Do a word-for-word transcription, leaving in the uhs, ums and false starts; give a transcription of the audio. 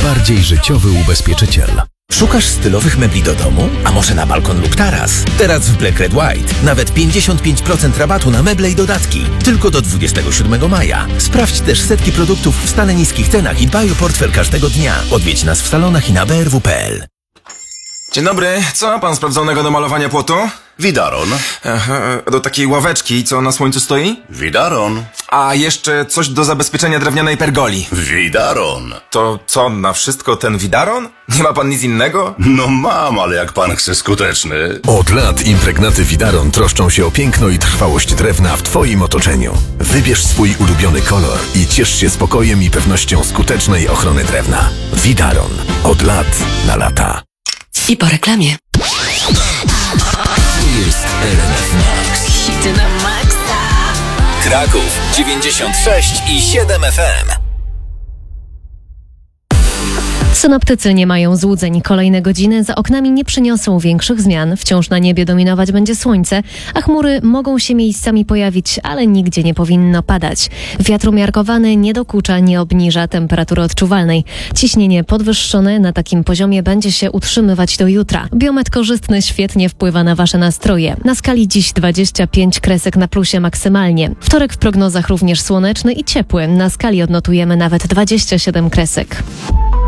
bardziej życiowy ubezpieczyciel. Szukasz stylowych mebli do domu? A może na balkon lub taras? Teraz w Black Red White nawet pięćdziesiąt pięć procent rabatu na meble i dodatki. Tylko do dwudziestego siódmego maja. Sprawdź też setki produktów w stale niskich cenach i dbaj o portfel każdego dnia. Odwiedź nas w salonach i na b r w kropka p l. Dzień dobry, co ma pan sprawdzonego do malowania płotu? Widaron. Aha, do takiej ławeczki, co na słońcu stoi? Widaron. A jeszcze coś do zabezpieczenia drewnianej pergoli. Widaron. To co, na wszystko ten widaron? Nie ma pan nic innego? No mam, ale jak pan chce skuteczny. Od lat impregnaty Widaron troszczą się o piękno i trwałość drewna w Twoim otoczeniu. Wybierz swój ulubiony kolor i ciesz się spokojem i pewnością skutecznej ochrony drewna. Widaron. Od lat na lata. I po reklamie. Jest R M F Max. Hity na maksa. Kraków dziewięćdziesiąt sześć i siedem F M. Synoptycy nie mają złudzeń. Kolejne godziny za oknami nie przyniosą większych zmian. Wciąż na niebie dominować będzie słońce, a chmury mogą się miejscami pojawić, ale nigdzie nie powinno padać. Wiatr umiarkowany nie dokucza, nie obniża temperatury odczuwalnej. Ciśnienie podwyższone na takim poziomie będzie się utrzymywać do jutra. Biometr korzystny świetnie wpływa na wasze nastroje. Na skali dziś dwadzieścia pięć kresek na plusie maksymalnie. Wtorek w prognozach również słoneczny i ciepły. Na skali odnotujemy nawet dwadzieścia siedem kresek.